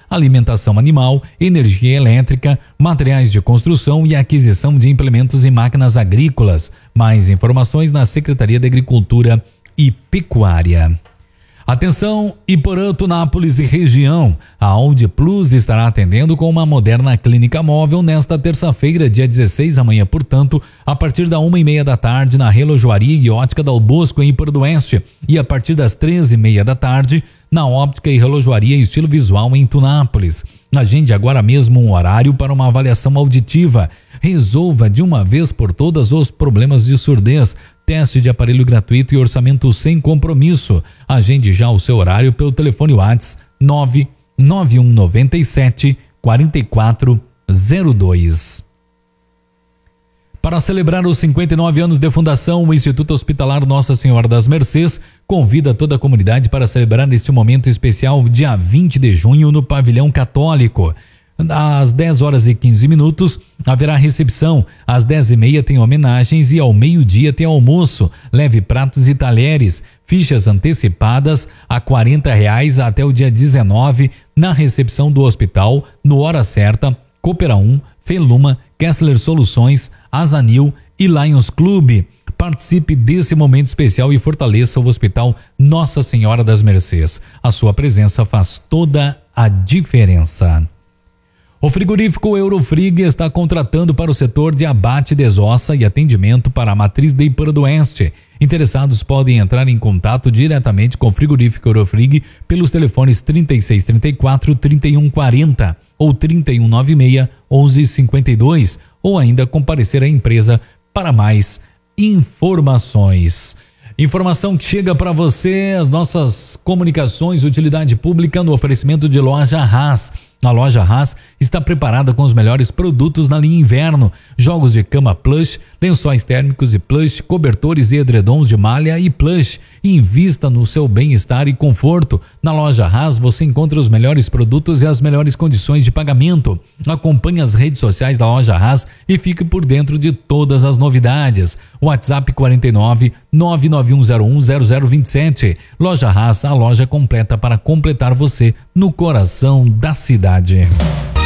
alimentação animal, energia elétrica, materiais de construção e aquisição de implementos e máquinas agrícolas. Mais informações na Secretaria de Agricultura e Pecuária. Atenção, Iporã, Tunápolis e região. A Audi Plus estará atendendo com uma moderna clínica móvel nesta terça-feira, dia 16, amanhã, portanto, a partir da 1h30 da tarde na Relojoaria e Ótica Dal Bosco, em Iporã do Oeste, e a partir das 13h30 da tarde na Óptica e Relojoaria Estilo Visual em Tunápolis. Agende agora mesmo um horário para uma avaliação auditiva. Resolva de uma vez por todas os problemas de surdez. Teste de aparelho gratuito e orçamento sem compromisso. Agende já o seu horário pelo telefone WhatsApp 99197 4402. Para celebrar os 59 anos de fundação, o Instituto Hospitalar Nossa Senhora das Mercês convida toda a comunidade para celebrar neste momento especial, dia 20 de junho, no Pavilhão Católico. Às 10h15 haverá recepção, às 10h30 tem homenagens e ao meio-dia tem almoço. Leve pratos e talheres, fichas antecipadas a R$40 até o dia 19 na recepção do hospital, no Hora Certa, Coopera 1, Feluma, Kessler Soluções, Azanil e Lions Club. Participe desse momento especial e fortaleça o Hospital Nossa Senhora das Mercês. A sua presença faz toda a diferença. O frigorífico Eurofrig está contratando para o setor de abate, desossa e atendimento para a matriz de Iporã do Oeste. Interessados podem entrar em contato diretamente com o frigorífico Eurofrig pelos telefones 3634-3140 ou 3196-1152 ou ainda comparecer à empresa para mais informações. Informação que chega para você, as nossas comunicações, utilidade pública no oferecimento de Loja Haas. A Loja Haas está preparada com os melhores produtos na linha inverno, jogos de cama plush, lençóis térmicos e plush, cobertores e edredons de malha e plush. Invista no seu bem-estar e conforto. Na Loja Haas você encontra os melhores produtos e as melhores condições de pagamento. Acompanhe as redes sociais da Loja Haas e fique por dentro de todas as novidades. WhatsApp 49-991010027. Loja Haas, a loja completa para completar você no coração da cidade.